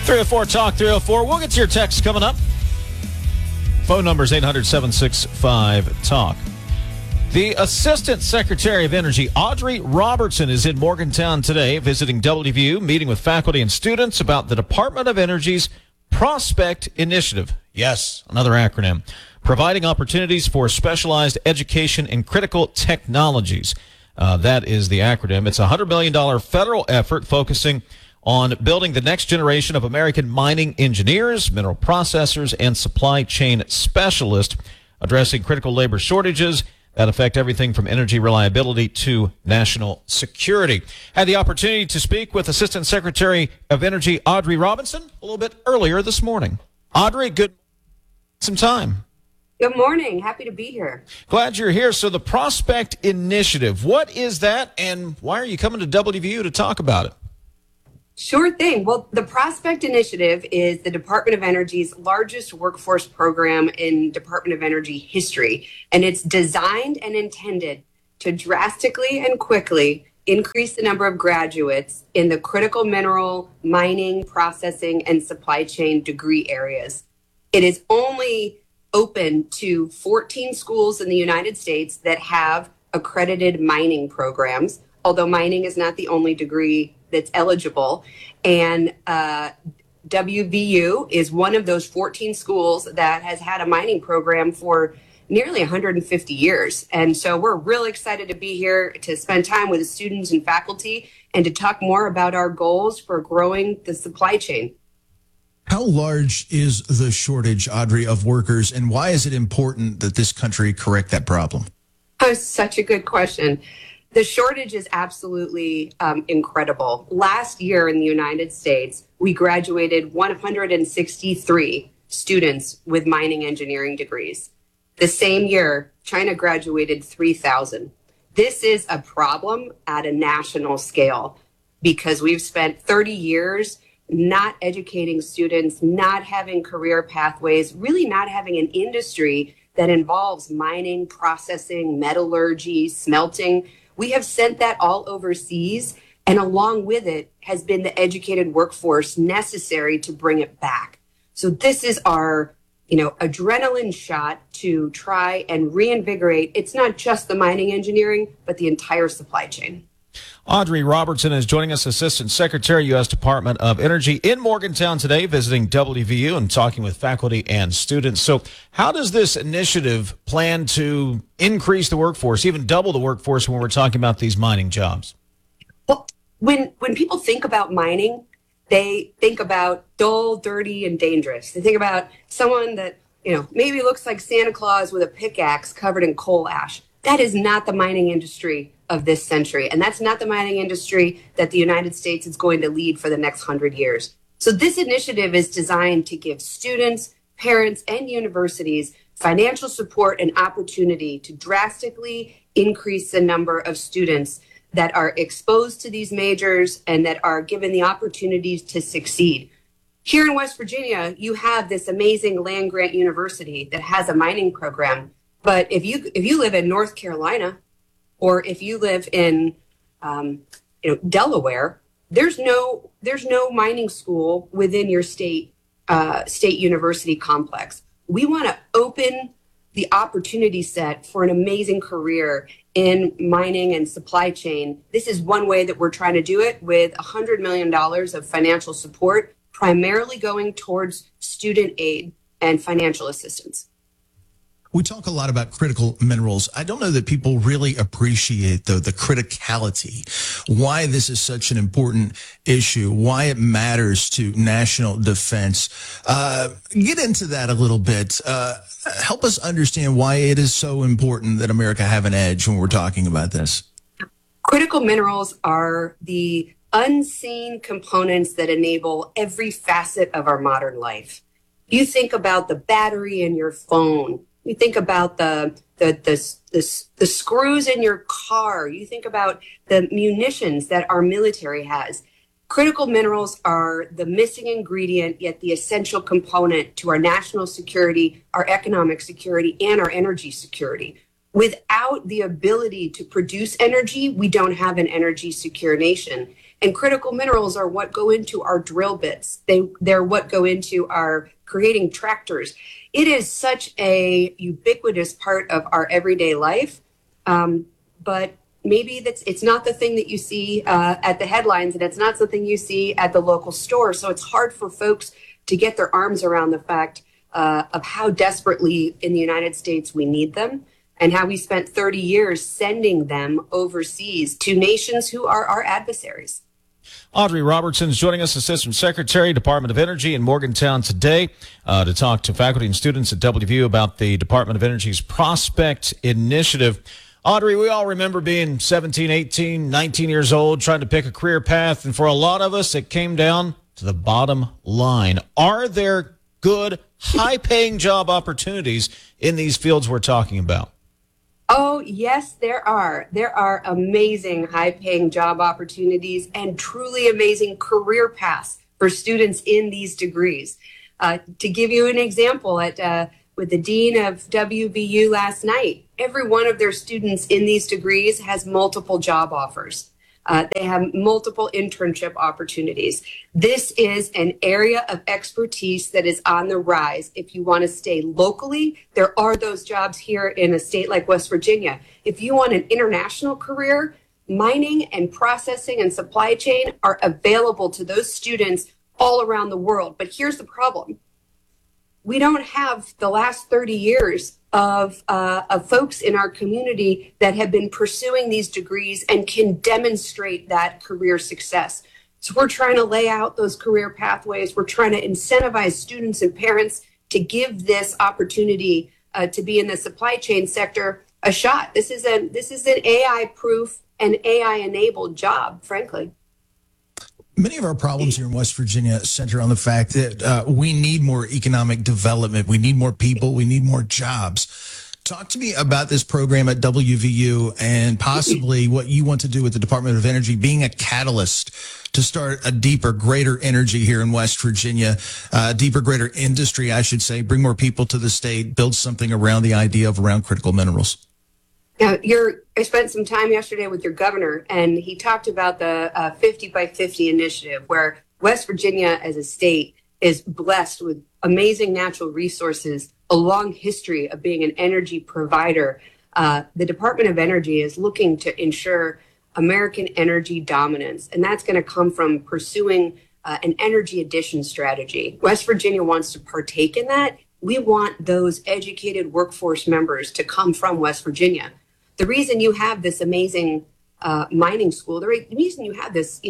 304 Talk 304. We'll get to your text coming up. Phone number is 800-765-TALK. The Assistant Secretary of Energy, Audrey Robertson, is in Morgantown today visiting WVU, meeting with faculty and students about the Department of Energy's Prospect Initiative. Yes, another acronym. Providing opportunities for specialized education in critical technologies. That is the acronym. It's a $100 million federal effort focusing on building the next generation of American mining engineers, mineral processors, and supply chain specialists, addressing critical labor shortages that affect everything from energy reliability to national security. Had the opportunity to speak with Assistant Secretary of Energy Audrey Robertson a little bit earlier this morning. Audrey, good some time. Good morning. Happy to be here. Glad you're here. So the Prospect Initiative, what is that, and why are you coming to WVU to talk about it? Sure thing. Well, the Prospect Initiative is the Department of Energy's largest workforce program in Department of Energy history, and it's designed and intended to drastically and quickly increase the number of graduates in the critical mineral, mining, processing, and supply chain degree areas. It is only open to 14 schools in the United States that have accredited mining programs, although mining is not the only degree that's eligible. And WVU is one of those 14 schools that has had a mining program for nearly 150 years. And so we're really excited to be here to spend time with the students and faculty and to talk more about our goals for growing the supply chain. How large is the shortage, Audrey, of workers, and why is it important that this country correct that problem? Oh, such a good question. The shortage is absolutely incredible. Last year in the United States, we graduated 163 students with mining engineering degrees. The same year, China graduated 3,000. This is a problem at a national scale because we've spent 30 years not educating students, not having career pathways, really not having an industry that involves mining, processing, metallurgy, smelting. We have sent that all overseas, and along with it has been the educated workforce necessary to bring it back. So this is our, adrenaline shot to try and reinvigorate. It's not just the mining engineering, but the entire supply chain. Audrey Robertson is joining us, Assistant Secretary, U.S. Department of Energy, in Morgantown today, visiting WVU and talking with faculty and students. So how does this initiative plan to increase the workforce, even double the workforce when we're talking about these mining jobs? Well, when people think about mining, they think about dull, dirty, and dangerous. They think about someone that, maybe looks like Santa Claus with a pickaxe covered in coal ash. That is not the mining industry of this century. And that's not the mining industry that the United States is going to lead for the next 100 years. So this initiative is designed to give students, parents, and universities financial support and opportunity to drastically increase the number of students that are exposed to these majors and that are given the opportunities to succeed. Here in West Virginia, you have this amazing land-grant university that has a mining program. But if you live in North Carolina, or if you live in Delaware, there's no mining school within your state university complex. We want to open the opportunity set for an amazing career in mining and supply chain. This is one way that we're trying to do it, with $100 million of financial support, primarily going towards student aid and financial assistance. We talk a lot about critical minerals. I don't know that people really appreciate, though, the criticality, why this is such an important issue, why it matters to national defense. Get into that a little bit. Help us understand why it is so important that America have an edge when we're talking about this. Critical minerals are the unseen components that enable every facet of our modern life. You think about the battery in your phone. You think about the screws in your car. You think about the munitions that our military has. Critical minerals are the missing ingredient, yet the essential component to our national security, our economic security, and our energy security. Without the ability to produce energy, we don't have an energy secure nation. And critical minerals are what go into our drill bits. They're what go into our creating tractors. It is such a ubiquitous part of our everyday life. But maybe it's not the thing that you see at the headlines, and it's not something you see at the local store. So it's hard for folks to get their arms around the fact of how desperately in the United States we need them, and how we spent 30 years sending them overseas to nations who are our adversaries. Audrey Robertson is joining us, Assistant Secretary, Department of Energy in Morgantown today, to talk to faculty and students at WVU about the Department of Energy's Prospect Initiative. Audrey, we all remember being 17, 18, 19 years old, trying to pick a career path, and for a lot of us, it came down to the bottom line. Are there good, high-paying job opportunities in these fields we're talking about? Oh, yes, there are. There are amazing high-paying job opportunities and truly amazing career paths for students in these degrees. To give you an example, with the dean of WVU last night, every one of their students in these degrees has multiple job offers. They have multiple internship opportunities. This is an area of expertise that is on the rise. If you want to stay locally, there are those jobs here in a state like West Virginia. If you want an international career, mining and processing and supply chain are available to those students all around the world. But here's the problem. We don't have the last 30 years of folks in our community that have been pursuing these degrees and can demonstrate that career success. So we're trying to lay out those career pathways. We're trying to incentivize students and parents to give this opportunity to be in the supply chain sector a shot. This is an AI-proof and AI-enabled job, frankly. Many of our problems here in West Virginia center on the fact that we need more economic development. We need more people. We need more jobs. Talk to me about this program at WVU and possibly what you want to do with the Department of Energy, being a catalyst to start a deeper, greater energy here in West Virginia, deeper, greater industry, I should say, bring more people to the state, build something around the idea of around critical minerals. Now, I spent some time yesterday with your governor, and he talked about the 50 by 50 initiative, where West Virginia as a state is blessed with amazing natural resources, a long history of being an energy provider. The Department of Energy is looking to ensure American energy dominance, and that's going to come from pursuing an energy addition strategy. West Virginia wants to partake in that. We want those educated workforce members to come from West Virginia. The reason you have this amazing mining school, the reason you have this,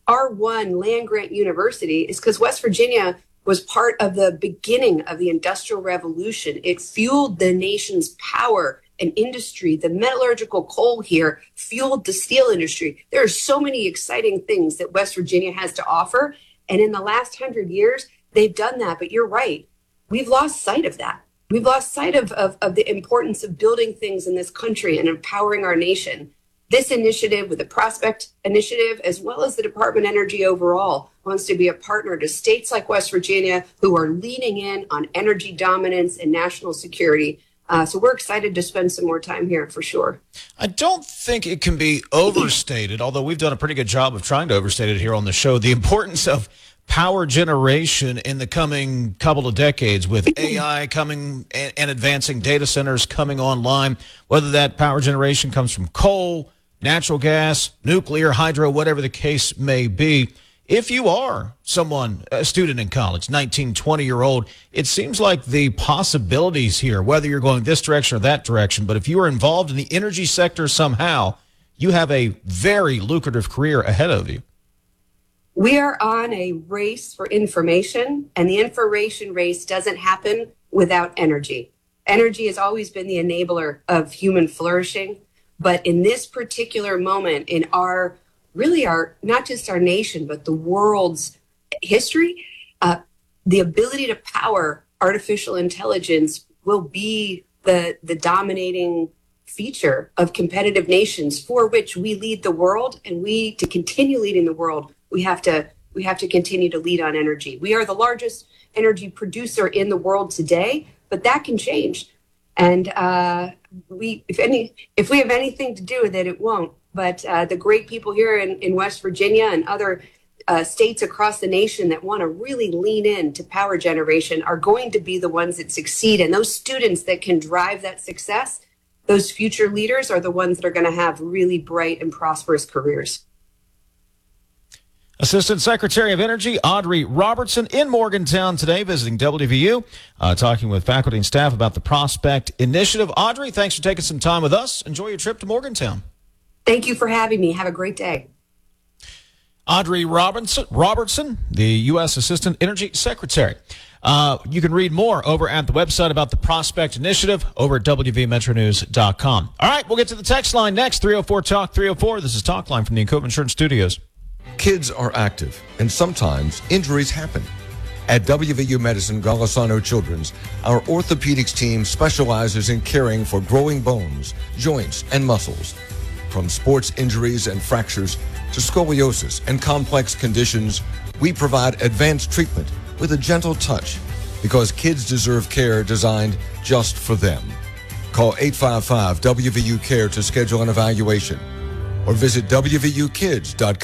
R1 land grant university is because West Virginia was part of the beginning of the Industrial Revolution. It fueled the nation's power and industry. The metallurgical coal here fueled the steel industry. There are so many exciting things that West Virginia has to offer. And in the last 100 years, they've done that. But you're right. We've lost sight of that. We've lost sight of the importance of building things in this country and empowering our nation. This initiative, with the Prospect Initiative, as well as the Department of Energy overall, wants to be a partner to states like West Virginia who are leaning in on energy dominance and national security. So we're excited to spend some more time here for sure. I don't think it can be overstated, although we've done a pretty good job of trying to overstate it here on the show, the importance of power generation in the coming couple of decades, with AI coming and advancing, data centers coming online, whether that power generation comes from coal, natural gas, nuclear, hydro, whatever the case may be. If you are someone, a student in college, 19, 20-year-old, it seems like the possibilities here, whether you're going this direction or that direction, but if you are involved in the energy sector somehow, you have a very lucrative career ahead of you. We are on a race for information, and the information race doesn't happen without energy. Energy has always been the enabler of human flourishing, but in this particular moment in our not just our nation, but the world's history, the ability to power artificial intelligence will be the dominating feature of competitive nations, for which we lead the world, and to continue leading the world, we have to continue to lead on energy. We are the largest energy producer in the world today, but that can change. And if we have anything to do with it, it won't. but the great people here in West Virginia and other states across the nation that want to really lean into power generation are going to be the ones that succeed. And those students that can drive that success, those future leaders, are the ones that are going to have really bright and prosperous careers. Assistant Secretary of Energy Audrey Robertson in Morgantown today, visiting WVU, talking with faculty and staff about the Prospect Initiative. Audrey, thanks for taking some time with us. Enjoy your trip to Morgantown. Thank you for having me. Have a great day. Audrey Robertson, the U.S. Assistant Energy Secretary. You can read more over at the website about the Prospect Initiative over at WVMetroNews.com. All right, we'll get to the text line next, 304-TALK 304. This is Talk Line from the Equipment Insurance Studios. Kids are active, and sometimes injuries happen. At WVU Medicine Golisano Children's, our orthopedics team specializes in caring for growing bones, joints, and muscles. From sports injuries and fractures to scoliosis and complex conditions, we provide advanced treatment with a gentle touch because kids deserve care designed just for them. Call 855-WVU-CARE to schedule an evaluation or visit WVUkids.com.